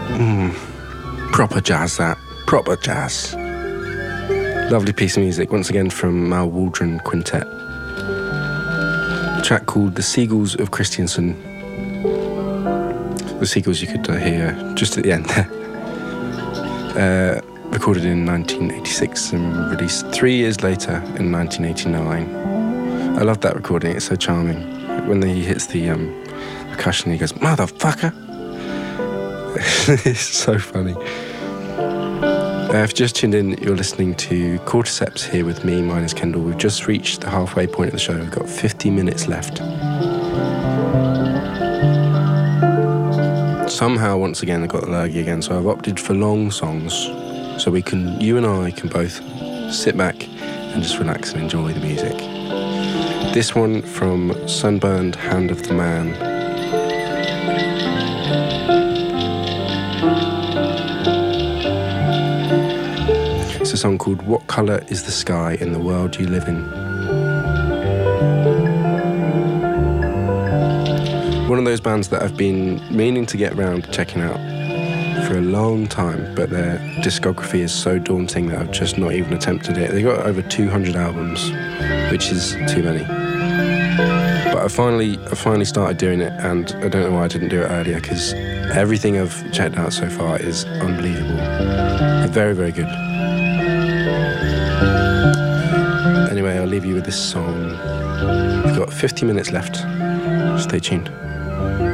Proper jazz, that. Proper jazz. Lovely piece of music, once again from Mal Waldron Quintet. A track called The Seagulls of Christiansson. The Seagulls you could hear just at the end there. Recorded in 1986 and released 3 years later in 1989. I love that recording, it's so charming. When he hits the percussion, he goes, "Motherfucker!" It's so funny. If you just tuned in, you're listening to Cordyceps here with me. Mine is Kendall. We've just reached the halfway point of the show. We've got 50 minutes left. Somehow, once again, I got the lurgy again, so I've opted for long songs so you and I can both sit back and just relax and enjoy the music. This one from Sunburned Hand of the Man. It's a song called What Colour is the Sky in the World You Live In? One of those bands that I've been meaning to get round to checking out for a long time, but their discography is so daunting that I've just not even attempted it. They got over 200 albums, which is too many. But I finally started doing it, and I don't know why I didn't do it earlier, because everything I've checked out so far is unbelievable. Very, very good. Anyway, I'll leave you with this song. We've got 50 minutes left. Stay tuned.